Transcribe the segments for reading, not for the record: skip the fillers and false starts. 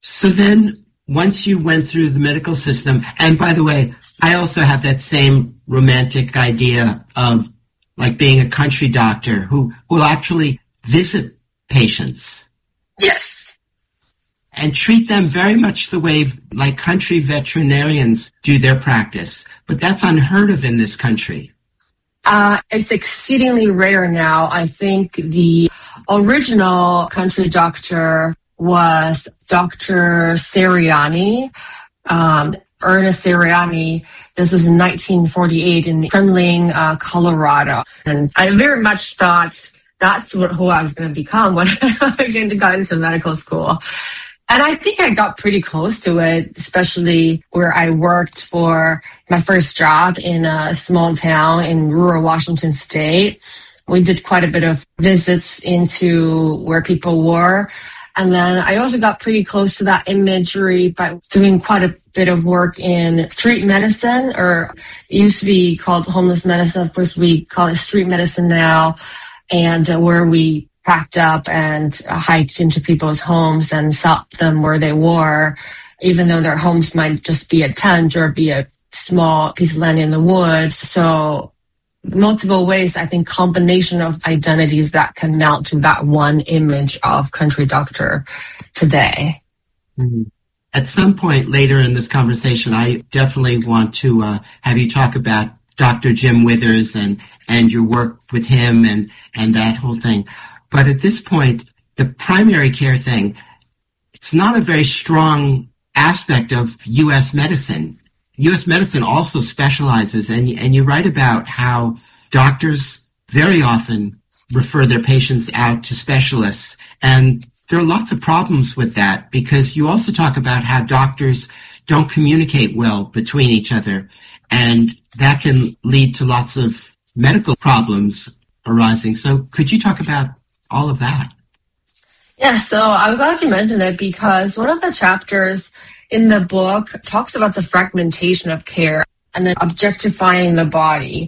So then, once you went through the medical system, and by the way, I also have that same romantic idea of like being a country doctor who will actually visit patients. Yes. And treat them very much the way like country veterinarians do their practice. But that's unheard of in this country. It's exceedingly rare now. I think the original country doctor was Dr. Seriani, Ernest Seriani. This was in 1948 in Kremling, Colorado. And I very much thought that's who I was going to become when I got into medical school. And I think I got pretty close to it, especially where I worked for my first job in a small town in rural Washington State. We did quite a bit of visits into where people were. And then I also got pretty close to that imagery by doing quite a bit of work in street medicine, or it used to be called homeless medicine. Of course, we call it street medicine now, and where we packed up and hiked into people's homes and sought them where they were, even though their homes might just be a tent or be a small piece of land in the woods. So multiple ways, I think, combination of identities that can mount to that one image of country doctor today. Mm-hmm. At some point later in this conversation, I definitely want to have you talk about Dr. Jim Withers and your work with him and that whole thing. But at this point, the primary care thing, it's not a very strong aspect of U.S. medicine. U.S. medicine also specializes, and you write about how doctors very often refer their patients out to specialists. And there are lots of problems with that, because you also talk about how doctors don't communicate well between each other. And that can lead to lots of medical problems arising. So could you talk about all of that? Yeah, so I'm glad you mentioned it, because one of the chapters in the book talks about the fragmentation of care and then objectifying the body.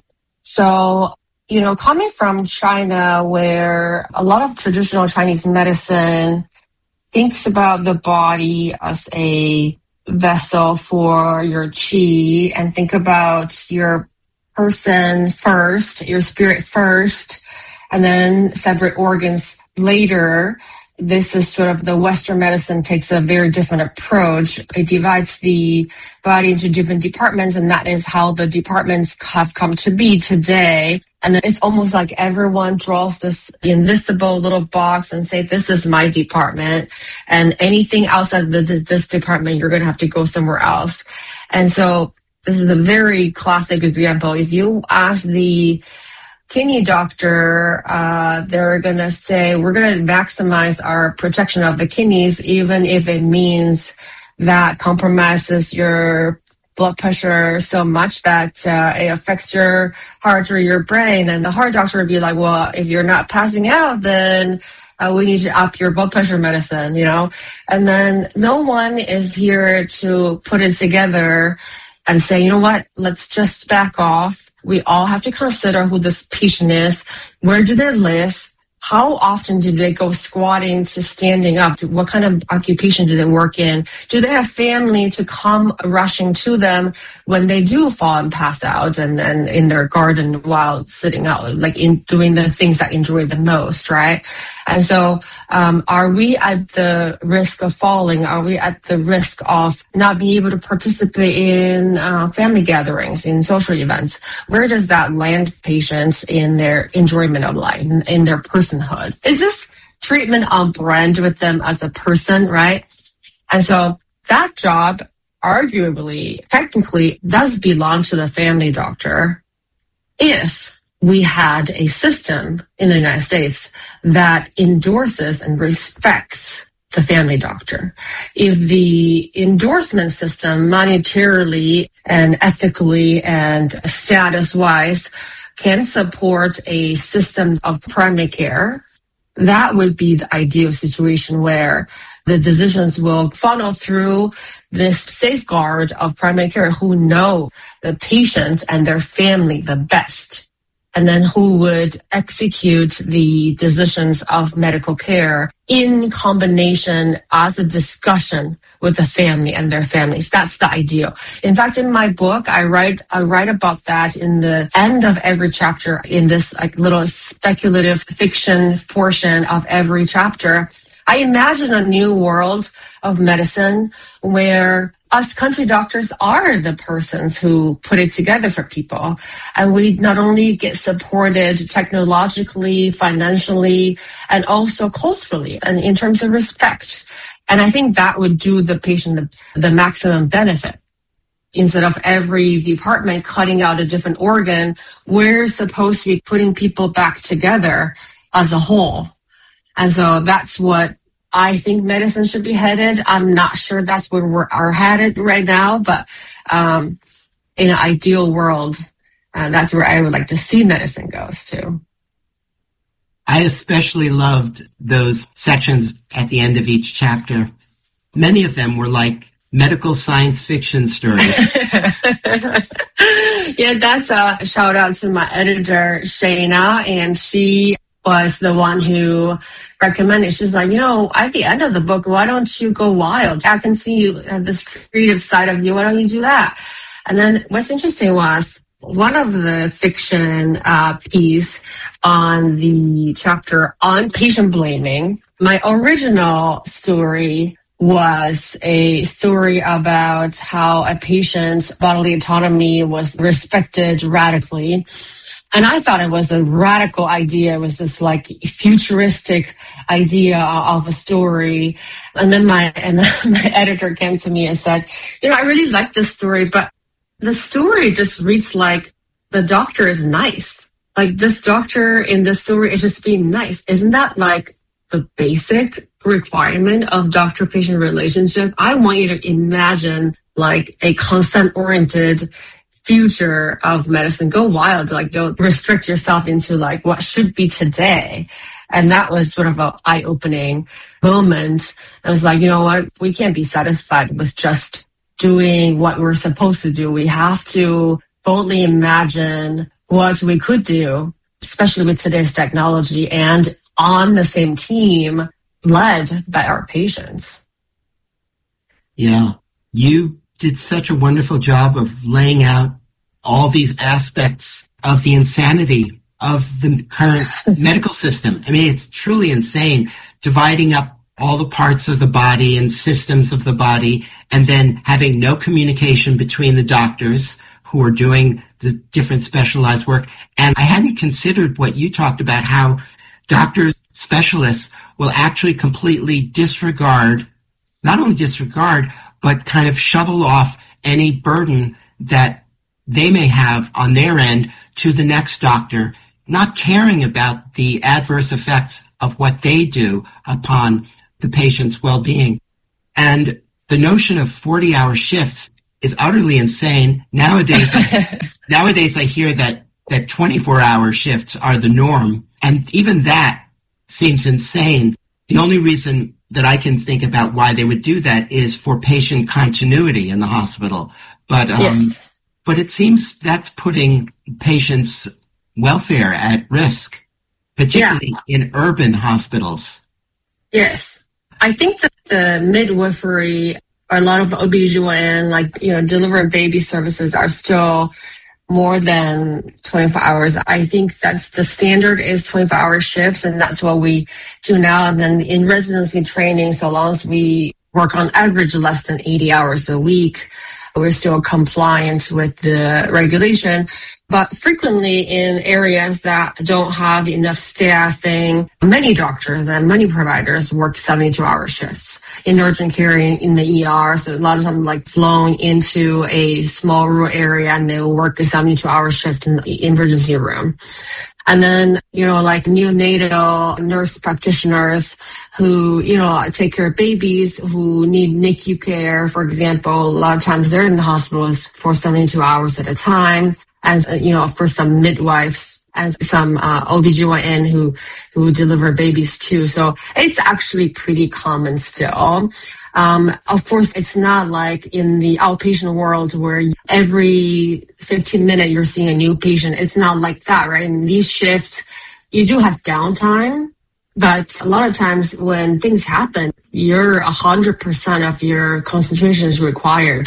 So, coming from China, where a lot of traditional Chinese medicine thinks about the body as a vessel for your qi, and think about your person first, your spirit first, and then separate organs later. This is sort of the Western medicine takes a very different approach. It divides the body into different departments, and that is how the departments have come to be today. And it's almost like everyone draws this invisible little box and say, this is my department, and anything outside of this department, you're going to have to go somewhere else. And so this is a very classic example. If you ask the kidney doctor, they're going to say, we're going to maximize our protection of the kidneys, even if it means that compromises your blood pressure so much that it affects your heart or your brain. And the heart doctor would be like, well, if you're not passing out, then we need to up your blood pressure medicine, And then no one is here to put it together and say, you know what, let's just back off. We all have to consider who this patient is. Where do they live? How often do they go squatting to standing up? What kind of occupation do they work in? Do they have family to come rushing to them when they do fall and pass out and in their garden while sitting out, like in doing the things that enjoy the most, right? And so are we at the risk of falling? Are we at the risk of not being able to participate in family gatherings, in social events? Where does that land patients in their enjoyment of life, in their personhood? Is this treatment on brand with them as a person, right? And so that job arguably, technically, does belong to the family doctor if we had a system in the United States that endorses and respects the family doctor. If the endorsement system monetarily and ethically and status-wise can support a system of primary care, that would be the ideal situation where the decisions will funnel through this safeguard of primary care who know the patient and their family the best. and then who would execute the decisions of medical care in combination as a discussion with the family and their families. That's the ideal. In fact, in my book, I write about that in the end of every chapter in this like little speculative fiction portion of every chapter. I imagine a new world of medicine where us country doctors are the persons who put it together for people. And we not only get supported technologically, financially, and also culturally, and in terms of respect. And I think that would do the patient the maximum benefit. Instead of every department cutting out a different organ, we're supposed to be putting people back together as a whole. And so that's what I think medicine should be headed. I'm not sure that's where we are headed right now, but in an ideal world, that's where I would like to see medicine goes to. I especially loved those sections at the end of each chapter. Many of them were like medical science fiction stories. Yeah, that's a shout out to my editor, Shayna, and she was the one who recommended. She's like, at the end of the book, why don't you go wild? I can see you have this creative side of you. Why don't you do that? And then what's interesting was one of the fiction piece on the chapter on patient blaming. My original story was a story about how a patient's bodily autonomy was respected radically. And I thought it was a radical idea. It was this like futuristic idea of a story. And then my editor came to me and said, I really like this story, but the story just reads like the doctor is nice. Like this doctor in this story is just being nice. Isn't that like the basic requirement of doctor-patient relationship? I want you to imagine like a consent-oriented future of medicine. Go wild. Like don't restrict yourself into like what should be today. And that was sort of an eye-opening moment. I was like, you know what? We can't be satisfied with just doing what we're supposed to do. We have to boldly imagine what we could do, especially with today's technology and on the same team led by our patients. Yeah. You did such a wonderful job of laying out all these aspects of the insanity of the current medical system. I mean, it's truly insane, dividing up all the parts of the body and systems of the body, and then having no communication between the doctors who are doing the different specialized work. And I hadn't considered what you talked about, how doctors, specialists will actually completely disregard, not only disregard, but kind of shovel off any burden that they may have on their end to the next doctor, not caring about the adverse effects of what they do upon the patient's well-being. And the notion of 40-hour shifts is utterly insane. Nowadays I hear that 24-hour shifts are the norm, and even that seems insane. The only reason that I can think about why they would do that is for patient continuity in the hospital. But yes. But it seems that's putting patients' welfare at risk, particularly in urban hospitals. Yes. I think that the midwifery or a lot of OBGYN, deliver baby services are still more than 24 hours. I think that's the standard is 24-hour shifts, and that's what we do now. And then in residency training, so long as we work on average less than 80 hours a week, we're still compliant with the regulation. But frequently in areas that don't have enough staffing, many doctors and many providers work 72-hour shifts in urgent care in the ER. So a lot of them flown into a small rural area and they'll work a 72-hour shift in the emergency room. And then, neonatal nurse practitioners who, take care of babies who need NICU care, for example. A lot of times they're in the hospitals for 72 hours at a time. And, of course, some midwives and some OBGYN who deliver babies too. So it's actually pretty common still. Of course, it's not like in the outpatient world where every 15 minutes you're seeing a new patient. It's not like that, right? In these shifts, you do have downtime, but a lot of times when things happen, you're 100% of your concentration is required.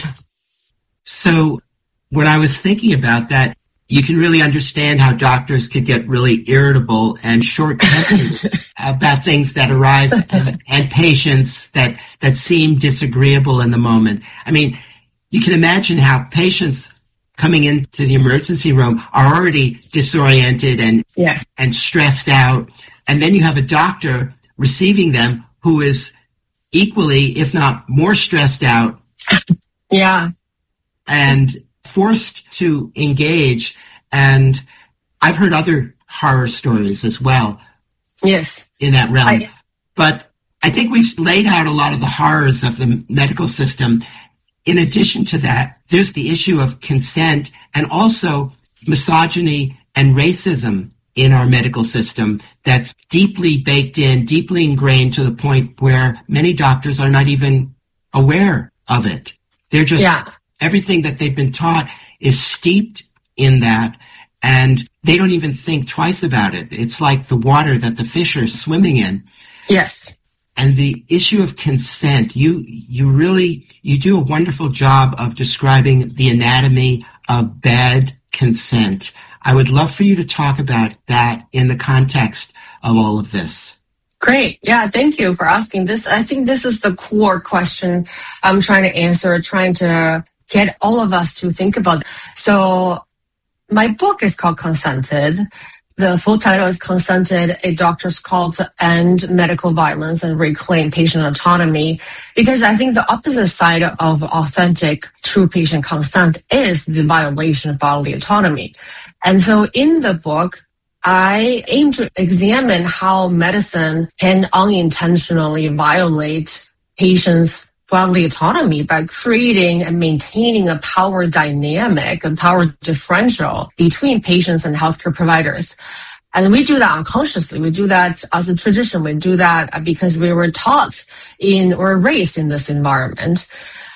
So when I was thinking about that, you can really understand how doctors could get really irritable and short-tempered about things that arise and patients that seem disagreeable in the moment. I mean, you can imagine how patients coming into the emergency room are already disoriented and stressed out. And then you have a doctor receiving them who is equally, if not more stressed out. Yeah. And forced to engage. And I've heard other horror stories as well. Yes. In that realm. But I think we've laid out a lot of the horrors of the medical system. In addition to that, there's the issue of consent and also misogyny and racism in our medical system that's deeply baked in, deeply ingrained to the point where many doctors are not even aware of it. They're just, everything that they've been taught is steeped in that, and they don't even think twice about it. It's like the water that the fish are swimming in. Yes. And the issue of consent, you do a wonderful job of describing the anatomy of bad consent. I would love for you to talk about that in the context of all of this. Great. Yeah, thank you for asking this. I think this is the core question I'm trying to answer, trying to get all of us to think about. So my book is called Consented. The full title is Consented, A Doctor's Call to End Medical Violence and Reclaim Patient Autonomy, because I think the opposite side of authentic, true patient consent is the violation of bodily autonomy. And so in the book, I aim to examine how medicine can unintentionally violate patients' bodily autonomy by creating and maintaining a power dynamic and power differential between patients and healthcare providers. And we do that unconsciously. We do that as a tradition. We do that because we were taught or raised in this environment.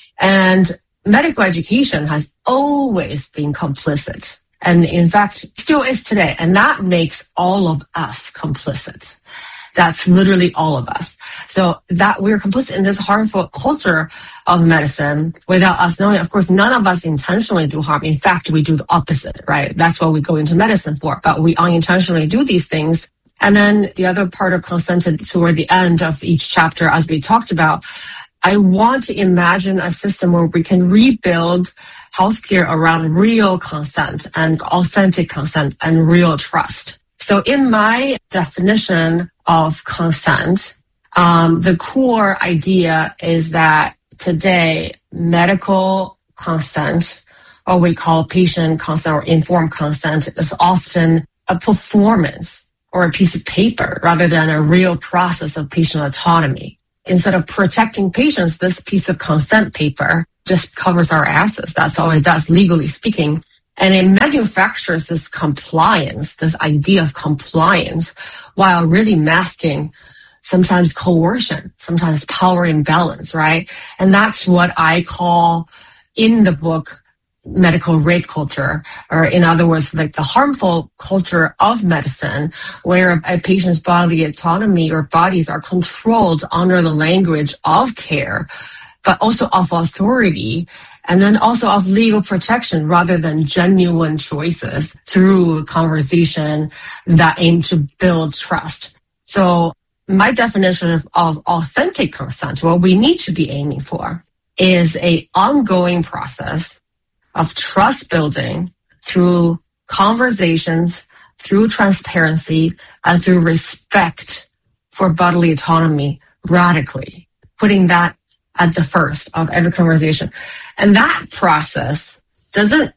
And medical education has always been complicit. And in fact, still is today. And that makes all of us complicit. That's literally all of us. So that we're complicit in this harmful culture of medicine without us knowing. Of course, none of us intentionally do harm. In fact, we do the opposite, right? That's what we go into medicine for. But we unintentionally do these things. And then the other part of Consented toward the end of each chapter, as we talked about, I want to imagine a system where we can rebuild healthcare around real consent and authentic consent and real trust. So in my definition of consent, the core idea is that today medical consent, or we call patient consent or informed consent, is often a performance or a piece of paper rather than a real process of patient autonomy. Instead of protecting patients, this piece of consent paper just covers our asses. That's all it does, legally speaking. And it manufactures this compliance, this idea of compliance, while really masking sometimes coercion, sometimes power imbalance, right? And that's what I call in the book medical rape culture, or in other words, like the harmful culture of medicine, where a patient's bodily autonomy or bodies are controlled under the language of care, but also of authority, and then also of legal protection rather than genuine choices through conversation that aim to build trust. So my definition of authentic consent, what we need to be aiming for, is an ongoing process of trust building through conversations, through transparency, and through respect for bodily autonomy radically, putting that at the first of every conversation. And that process doesn't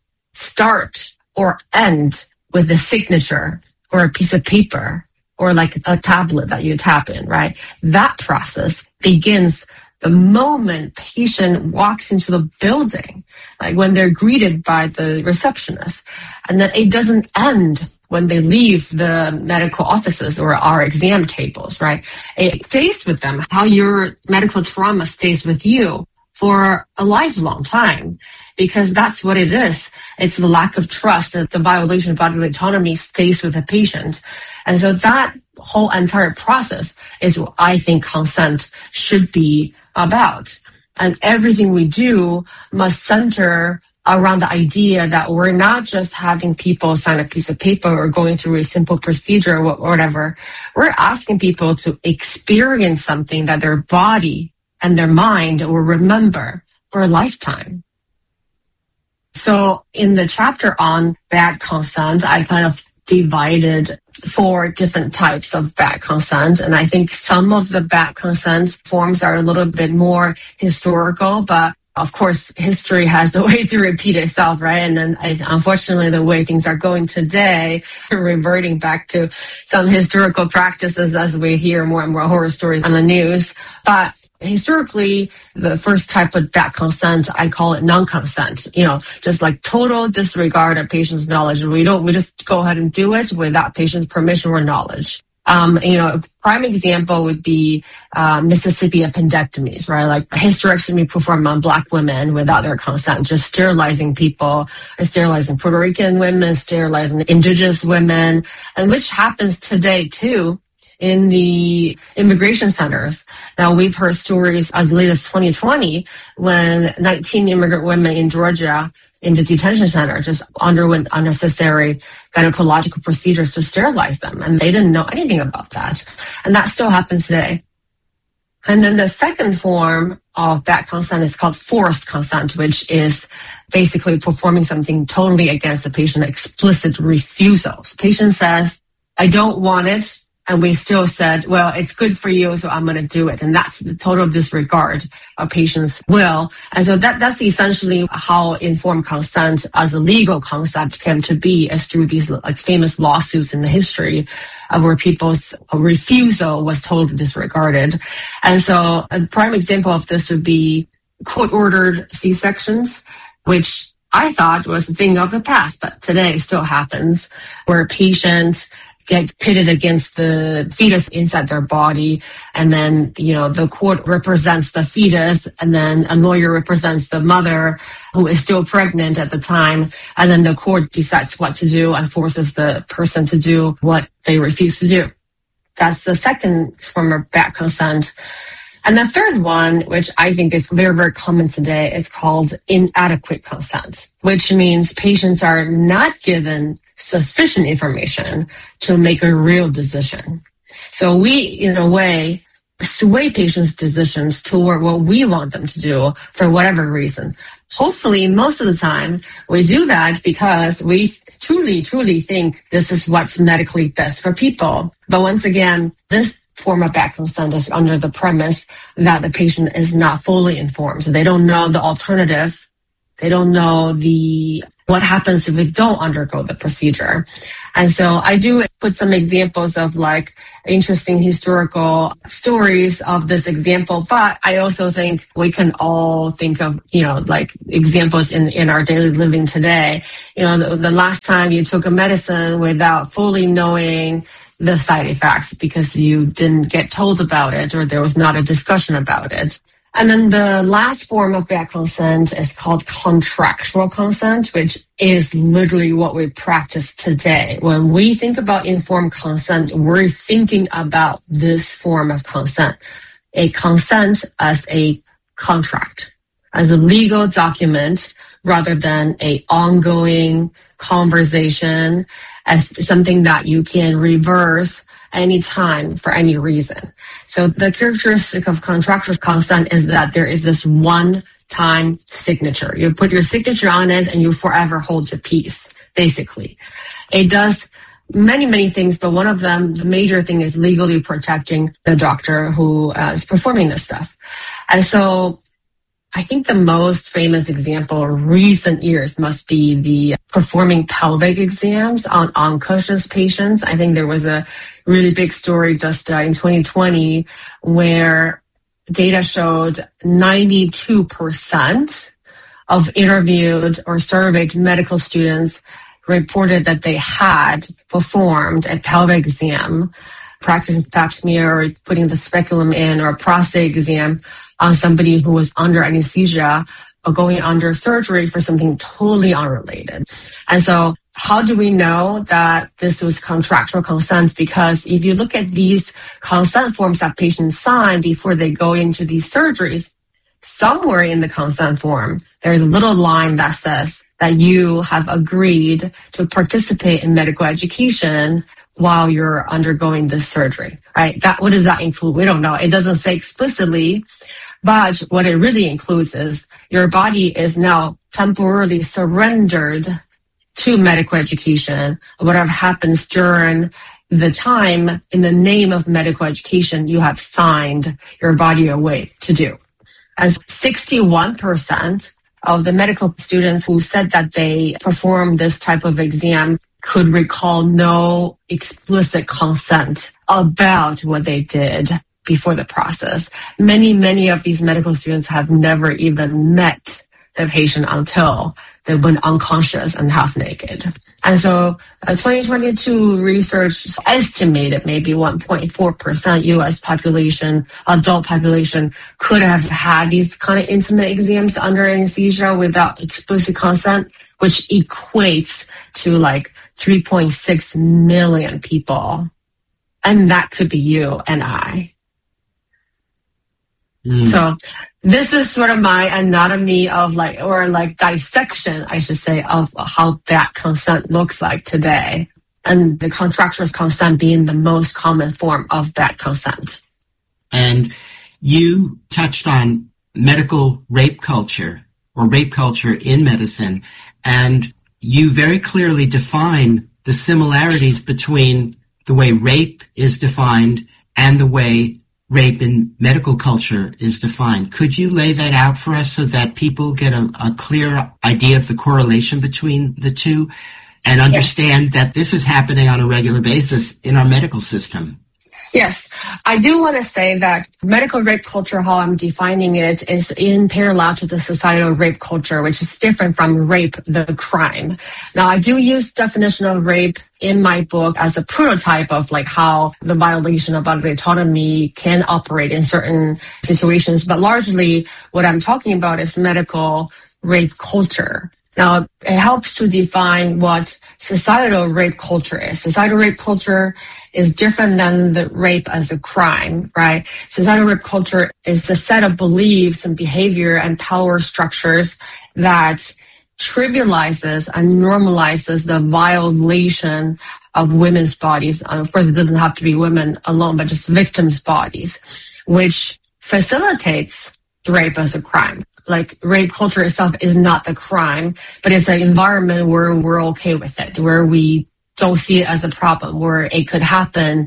start or end with a signature or a piece of paper or like a tablet that you tap in, right? That process begins the moment patient walks into the building, like when they're greeted by the receptionist. And then it doesn't end when they leave the medical offices or our exam tables, right? It stays with them, how your medical trauma stays with you for a lifelong time, because that's what it is. It's the lack of trust that the violation of bodily autonomy stays with the patient. And so that whole entire process is what I think consent should be about. And everything we do must center around the idea that we're not just having people sign a piece of paper or going through a simple procedure or whatever. We're asking people to experience something that their body and their mind will remember for a lifetime. So in the chapter on bad consent, I kind of divided 4 different types of bad consent. And I think some of the bad consent forms are a little bit more historical, but of course, history has a way to repeat itself, right? And then unfortunately, the way things are going today, we're reverting back to some historical practices as we hear more and more horror stories on the news. But historically, the first type of bad consent, I call it non-consent, just like total disregard of patient's knowledge. We just go ahead and do it without patient's permission or knowledge. A prime example would be Mississippi appendectomies, right? Like hysterectomy performed on Black women without their consent, just sterilizing people, sterilizing Puerto Rican women, sterilizing indigenous women, and which happens today too in the immigration centers. Now, we've heard stories as late as 2020 when 19 immigrant women in Georgia in the detention center just underwent unnecessary gynecological procedures to sterilize them. And they didn't know anything about that. And that still happens today. And then the second form of bad consent is called forced consent, which is basically performing something totally against the patient's explicit refusal. So the patient says, I don't want it. And we still said, well, it's good for you, so I'm going to do it. And that's the total disregard of patient's will. And so that's essentially how informed consent as a legal concept came to be, is through these famous lawsuits in the history where people's refusal was totally disregarded. And so a prime example of this would be court-ordered C-sections, which I thought was a thing of the past, but today still happens, where a patient gets pitted against the fetus inside their body, and then the court represents the fetus, and then a lawyer represents the mother who is still pregnant at the time, and then the court decides what to do and forces the person to do what they refuse to do. That's the second form of bad consent. And the third one, which I think is very, very common today, is called inadequate consent, which means patients are not given sufficient information to make a real decision. So we, in a way, sway patients' decisions toward what we want them to do for whatever reason. Hopefully, most of the time, we do that because we truly, truly think this is what's medically best for people. But once again, this form of bad consent is under the premise that the patient is not fully informed. So they don't know the alternative. They don't know what happens if we don't undergo the procedure. And so I do put some examples of interesting historical stories of this example, but I also think we can all think of, examples in our daily living today. The last time you took a medicine without fully knowing the side effects because you didn't get told about it or there was not a discussion about it. And then the last form of bad consent is called contractual consent, which is literally what we practice today. When we think about informed consent, we're thinking about this form of consent, a consent as a contract, as a legal document rather than an ongoing conversation, as something that you can reverse anytime for any reason. So the characteristic of contractual consent is that there is this one-time signature. You put your signature on it and you forever hold your peace, basically. It does many, many things, but one of them, the major thing, is legally protecting the doctor who is performing this stuff. And so I think the most famous example in recent years must be the performing pelvic exams on unconscious patients. I think there was a really big story just in 2020 where data showed 92% of interviewed or surveyed medical students reported that they had performed a pelvic exam, practicing pap smear or putting the speculum in, or a prostate exam on somebody who was under anesthesia or going under surgery for something totally unrelated. And so how do we know that this was contractual consent? Because if you look at these consent forms that patients sign before they go into these surgeries, somewhere in the consent form, there's a little line that says that you have agreed to participate in medical education while you're undergoing this surgery, right? What does that include? We don't know. It doesn't say explicitly, but what it really includes is your body is now temporarily surrendered to medical education. Whatever happens during the time in the name of medical education, you have signed your body away to do. As 61% of the medical students who said that they performed this type of exam could recall no explicit consent about what they did before the process. Many of these medical students have never even met the patient until they went unconscious and half naked. And so 2022 research estimated maybe 1.4% U.S. population, adult population, could have had these kind of intimate exams under anesthesia without explicit consent, which equates to like 3.6 million people. And that could be you and I. So this is sort of my anatomy of dissection, I should say, of how that consent looks like today. And the contractual consent being the most common form of that consent. And you touched on medical rape culture, or rape culture in medicine, and you very clearly define the similarities between the way rape is defined and the way rape in medical culture is defined. Could you lay that out for us so that people get a clear idea of the correlation between the two and understand that this is happening on a regular basis in our medical system? Yes, I do want to say that medical rape culture, how I'm defining it, is in parallel to the societal rape culture, which is different from rape, the crime. Now, I do use definition of rape in my book as a prototype of like how the violation of bodily autonomy can operate in certain situations. But largely what I'm talking about is medical rape culture. Now, it helps to define what societal rape culture is. Societal rape culture is different than the rape as a crime, right? Societal rape culture is a set of beliefs and behavior and power structures that trivializes and normalizes the violation of women's bodies. And of course, it doesn't have to be women alone, but just victims' bodies, which facilitates rape as a crime. Like rape culture itself is not the crime, but it's an environment where we're okay with it, where we don't see it as a problem, where it could happen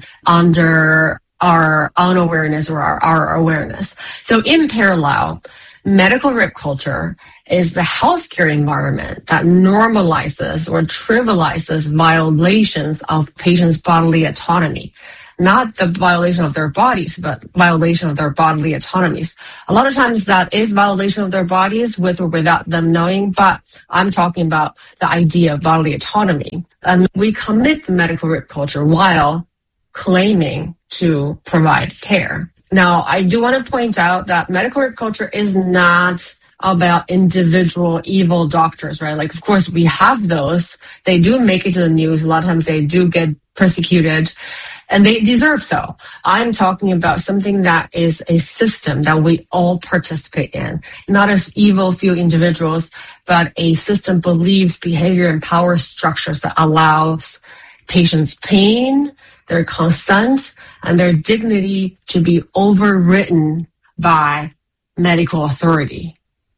under our unawareness or our awareness. So in parallel, medical rape culture is the healthcare environment that normalizes or trivializes violations of patients' bodily autonomy. Not the violation of their bodies, but violation of their bodily autonomies. A lot of times that is violation of their bodies with or without them knowing, but I'm talking about the idea of bodily autonomy. And we commit medical rape culture while claiming to provide care. Now, I do want to point out that medical rape culture is not about individual evil doctors, right? Like, of course, we have those. They do make it to the news. A lot of times they do get persecuted, and they deserve so. I'm talking about something that is a system that we all participate in, not as evil few individuals, but a system believes behavior and power structures that allows patients' pain, their consent, and their dignity to be overwritten by medical authority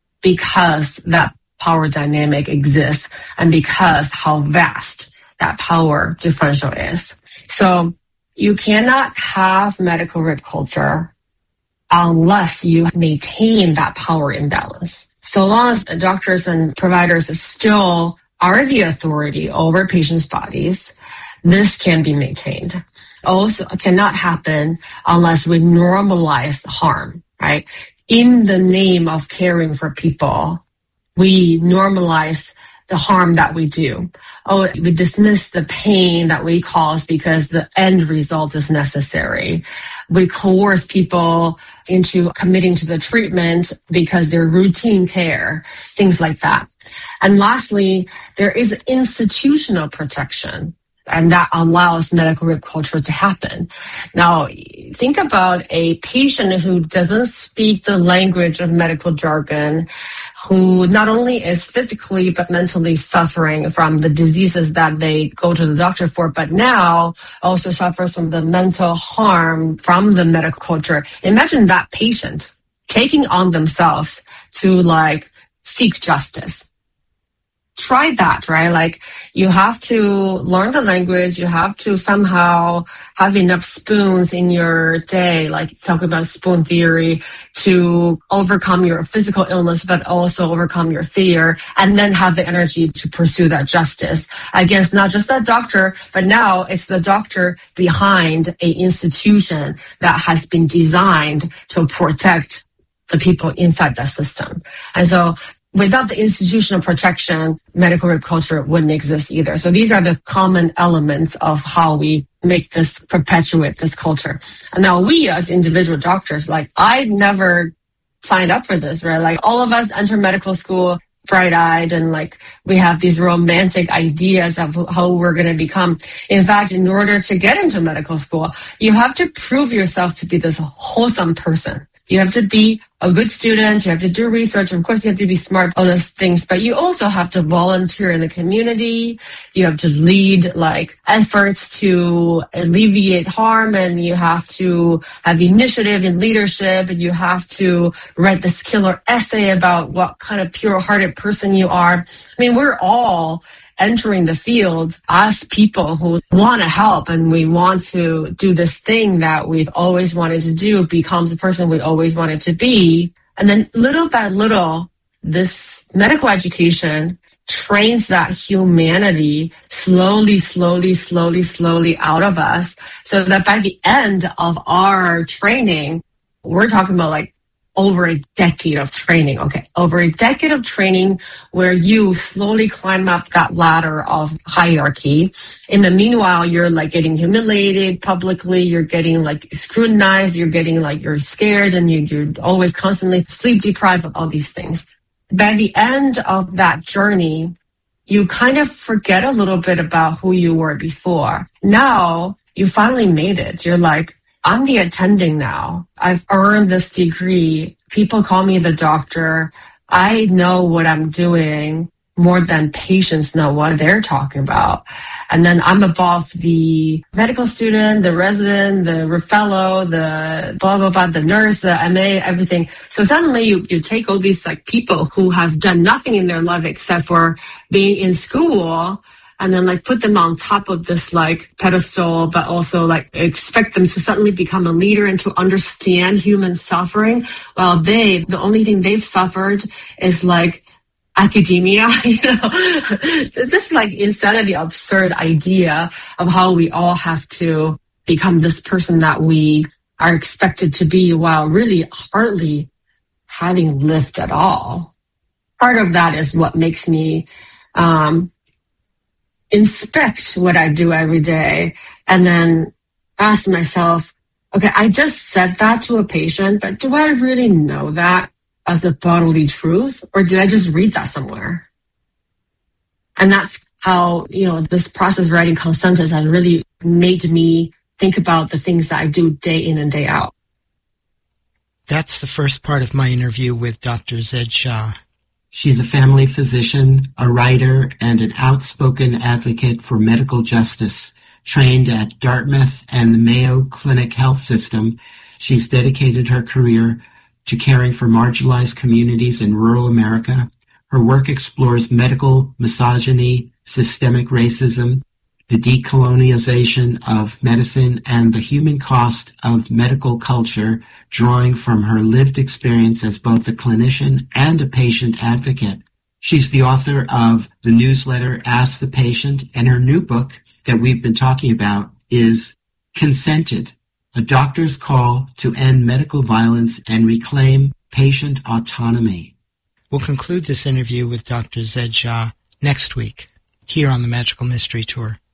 because that power dynamic exists and because how vast that power differential is. So you cannot have medical rape culture unless you maintain that power imbalance. So long as doctors and providers still are the authority over patients' bodies, this can be maintained. Also cannot happen unless we normalize harm, right? In the name of caring for people, we normalize the harm that we do. Oh, we dismiss the pain that we cause because the end result is necessary. We coerce people into committing to the treatment because they're routine care, things like that. And lastly, there is institutional protection, and that allows medical rape culture to happen. Now, think about a patient who doesn't speak the language of medical jargon, who not only is physically but mentally suffering from the diseases that they go to the doctor for, but now also suffers from the mental harm from the medical culture. Imagine that patient taking on themselves to seek justice. Try that, right? Like, you have to learn the language. You have to somehow have enough spoons in your day, like talk about spoon theory, to overcome your physical illness, but also overcome your fear, and then have the energy to pursue that justice against not just that doctor, but now it's the doctor behind a institution that has been designed to protect the people inside that system. And so without the institutional protection, medical rape culture wouldn't exist either. So these are the common elements of how we perpetuate this culture. And now we as individual doctors, I never signed up for this, right? All of us enter medical school bright-eyed, and we have these romantic ideas of how we're going to become. In fact, in order to get into medical school, you have to prove yourself to be this wholesome person. You have to be a good student. You have to do research. Of course, you have to be smart, all those things. But you also have to volunteer in the community. You have to lead efforts to alleviate harm, and you have to have initiative in leadership, and you have to write this killer essay about what kind of pure-hearted person you are. I mean, we're all entering the field as people who want to help, and we want to do this thing that we've always wanted to do, become the person we always wanted to be. And then little by little, this medical education trains that humanity slowly out of us, so that by the end of our training, we're talking about over a decade of training, over a decade of training where you slowly climb up that ladder of hierarchy. In the meanwhile, you're getting humiliated publicly, you're getting scrutinized, you're getting you're scared, and you're always constantly sleep deprived of all these things. By the end of that journey, you kind of forget a little bit about who you were before. Now, you finally made it. You're I'm the attending now. I've earned this degree. People call me the doctor. I know what I'm doing more than patients know what they're talking about. And then I'm above the medical student, the resident, the fellow, the blah, blah, blah, the nurse, the MA, everything. So suddenly you take all these people who have done nothing in their life except for being in school, and then put them on top of this pedestal, but also expect them to suddenly become a leader and to understand human suffering, while the only thing they've suffered is academia. This insanity, absurd idea of how we all have to become this person that we are expected to be, while really hardly having lived at all. Part of that is what makes me inspect what I do every day, and then ask myself, okay, I just said that to a patient, but do I really know that as a bodily truth, or did I just read that somewhere? And that's how, this process of writing Consensus has really made me think about the things that I do day in and day out. That's the first part of my interview with Dr. Zed Shah. She's a family physician, a writer, and an outspoken advocate for medical justice. Trained at Dartmouth and the Mayo Clinic Health System, she's dedicated her career to caring for marginalized communities in rural America. Her work explores medical misogyny, systemic racism, the decolonization of medicine, and the human cost of medical culture, drawing from her lived experience as both a clinician and a patient advocate. She's the author of the newsletter Ask the Patient, and her new book that we've been talking about is Consented, a doctor's call to end medical violence and reclaim patient autonomy. We'll conclude this interview with Dr. Zed Shah next week here on the Magical Mystery Tour.